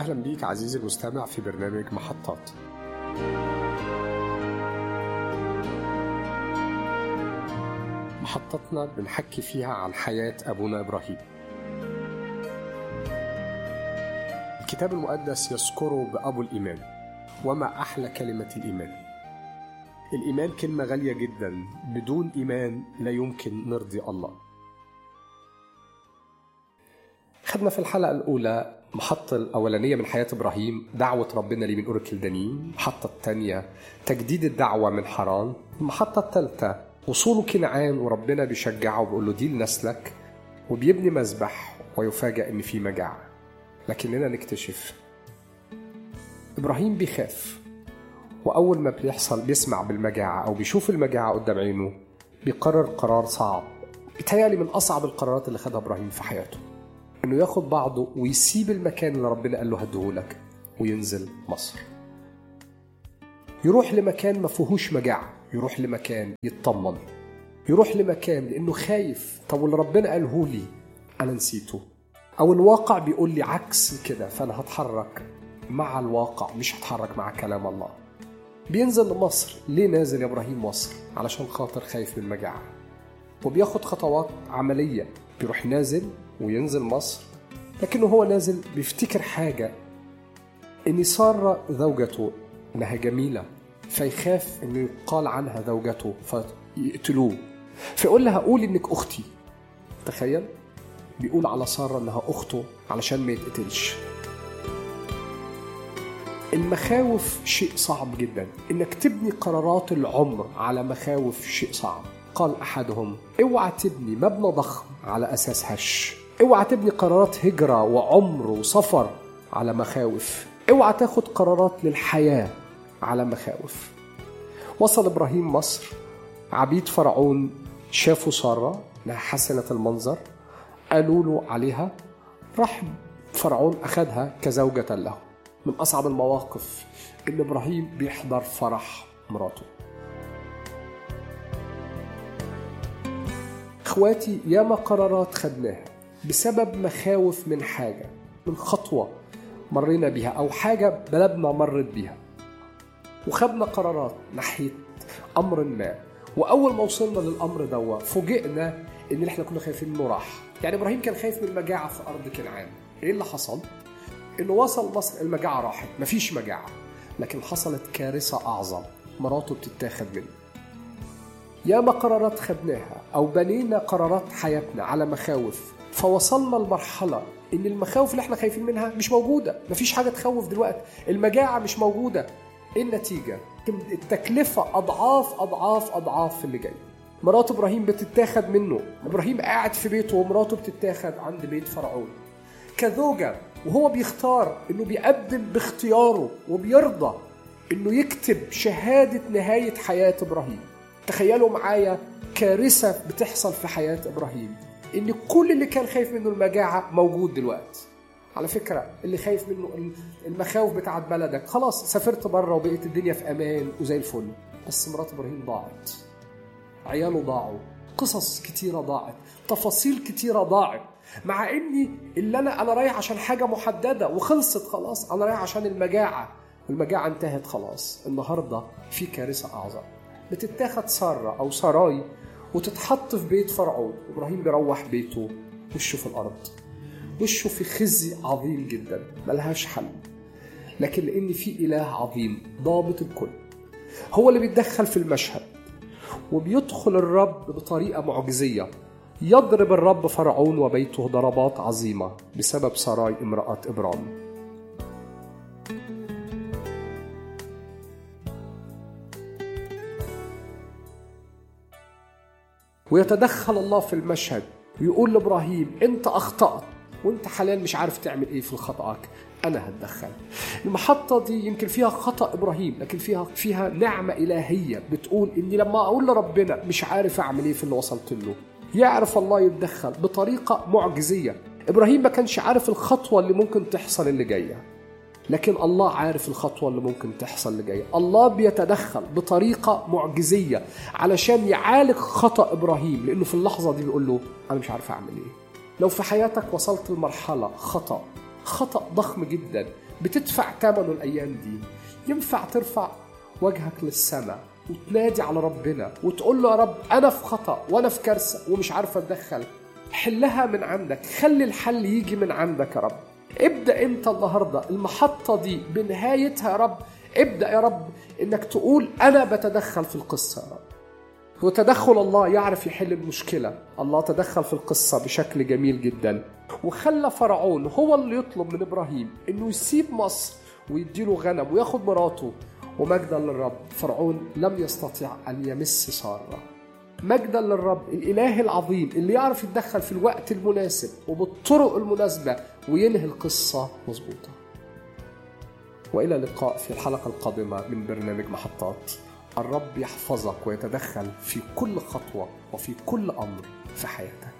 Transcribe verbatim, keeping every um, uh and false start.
أهلا بيك عزيزي المستمع في برنامج محطات. محطتنا بنحكي فيها عن حياة أبونا إبراهيم. الكتاب المقدس يذكره بأبو الإيمان، وما أحلى كلمة الإيمان. الإيمان كلمة غالية جدا، بدون إيمان لا يمكن نرضي الله. خدنا في الحلقة الأولى محطة الأولانية من حياة إبراهيم، دعوة ربنا ليه من أور الكلدانيين. المحطة الثانية تجديد الدعوة من حران. المحطة الثالثة وصوله كنعان وربنا بيشجعه وبيقول له دي لنسلك، وبيبني مذبح ويفاجأ إن في مجاعة. لكننا نكتشف إبراهيم بيخاف، وأول ما بيحصل بيسمع بالمجاعة أو بيشوف المجاعة قدام عينه بيقرر قرار صعب، بيتهيألي من أصعب القرارات اللي خدها إبراهيم في حياته، إنه ياخد بعضه ويسيب المكان اللي ربنا قال له هديهولك وينزل مصر، يروح لمكان ما فيهوش مجاعة، يروح لمكان يتطمن، يروح لمكان لأنه خايف. طب واللي ربنا قاله لي أنا نسيته، أو الواقع بيقول لي عكس كده، فأنا هتحرك مع الواقع مش هتحرك مع كلام الله. بينزل لمصر. ليه نازل يا إبراهيم مصر؟ علشان خاطر خايف من المجاعة، وبياخد خطوات عملية. بيروح نازل وينزل مصر، لكنه هو نازل بيفتكر حاجة، إن سارة زوجته إنها جميلة، فيخاف إنه يقال عنها زوجته فيقتلوه، فيقول لها قولي إنك أختي. تخيل، بيقول على سارة إنها أخته علشان ما يتقتلش. المخاوف شيء صعب جدا، إنك تبني قرارات العمر على مخاوف شيء صعب. قال أحدهم اوعى تبني مبنى ضخم على أساس هش، اوعى تبني قرارات هجرة وعمر وسفر على مخاوف، اوعى تاخد قرارات للحياة على مخاوف. وصل إبراهيم مصر، عبيد فرعون شافوا سارة انها حسنة المنظر، قالوا له عليها، راح فرعون أخذها كزوجة له. من أصعب المواقف إن إبراهيم بيحضر فرح مراته. إخواتي، ياما قرارات خدناها بسبب مخاوف من حاجة، من خطوة مرينا بيها أو حاجة بلدنا مرت بيها، وخدنا قرارات ناحية أمر ما، وأول ما وصلنا للأمر دوا فوجئنا إن اللي إحنا كنا خايفين منه راح. يعني إبراهيم كان خايف من المجاعة في أرض كنعان. إيه اللي حصل؟ إنه وصل مصر المجاعة راحت، مفيش مجاعة، لكن حصلت كارثة أعظم، مراته بتتاخد منه. ياما قرارات خدناها أو بنينا قرارات حياتنا على مخاوف، فوصلنا لمرحلة إن المخاوف اللي إحنا خايفين منها مش موجودة، مفيش حاجة تخوف دلوقتي، المجاعة مش موجودة. إيه النتيجة؟ التكلفة أضعاف أضعاف أضعاف اللي جاي. مرات إبراهيم بتتاخد منه، إبراهيم قاعد في بيته ومراته بتتاخد عند بيت فرعون كزوجة، وهو بيختار إنه بيقدم باختياره وبيرضى إنه يكتب شهادة نهاية حياة إبراهيم. تخيلوا معايا كارثة بتحصل في حياة إبراهيم، إن كل اللي كان خايف منه المجاعة موجود دلوقتي. على فكرة اللي خايف منه المخاوف بتاعت بلدك، خلاص سافرت بره وبقيت الدنيا في أمان وزي الفل، بس مرات إبراهيم ضاعت، عياله ضاعوا، قصص كتيرة ضاعت، تفاصيل كتيرة ضاعت، مع إني اللي أنا أنا رايح عشان حاجة محددة وخلصت خلاص، أنا رايح عشان المجاعة، المجاعة انتهت خلاص. النهاردة في كارثة أعظم، بتتاخد سارة أو سراي وتتحط في بيت فرعون. إبراهيم بيروح بيته وشه في الأرض، وشه في خزي عظيم جدا ملهاش حل، لكن لأن في إله عظيم ضابط الكل هو اللي بيتدخل في المشهد، وبيدخل الرب بطريقة معجزية. يضرب الرب فرعون وبيته ضربات عظيمة بسبب سراي امرأة إبرام. ويتدخل الله في المشهد ويقول لإبراهيم أنت أخطأت، وأنت حاليا مش عارف تعمل إيه في خطأك، أنا هتدخل. المحطة دي يمكن فيها خطأ إبراهيم، لكن فيها فيها نعمة إلهية بتقول إني لما أقول لربنا مش عارف أعمل إيه في اللي وصلت له، يعرف الله يتدخل بطريقة معجزية. إبراهيم ما كانش عارف الخطوة اللي ممكن تحصل اللي جاية، لكن الله عارف الخطوة اللي ممكن تحصل اللي جاية. الله بيتدخل بطريقة معجزية علشان يعالج خطأ إبراهيم، لأنه في اللحظة دي بيقول له أنا مش عارف أعمل إيه. لو في حياتك وصلت لمرحلة خطأ خطأ ضخم جدا بتدفع ثمنه الأيام دي. ينفع ترفع وجهك للسماء وتنادي على ربنا وتقول له يا رب أنا في خطأ وأنا في كارثة ومش عارفة أتدخل، حلها من عندك، خلي الحل يجي من عندك يا رب. ابدأ انت النهاردة المحطة دي بنهايتها يا رب، ابدأ يا رب انك تقول انا بتدخل في القصة يا رب. وتدخل الله يعرف يحل المشكلة. الله تدخل في القصة بشكل جميل جدا، وخلى فرعون هو اللي يطلب من إبراهيم انه يسيب مصر ويديله غنم وياخد مراته. ومجدا للرب، فرعون لم يستطيع ان يمس سارة. مجدا للرب الإله العظيم اللي يعرف يتدخل في الوقت المناسب وبالطرق المناسبة وينهي القصة مظبوطة. وإلى اللقاء في الحلقة القادمة من برنامج محطات. الرب يحفظك ويتدخل في كل خطوة وفي كل أمر في حياتك.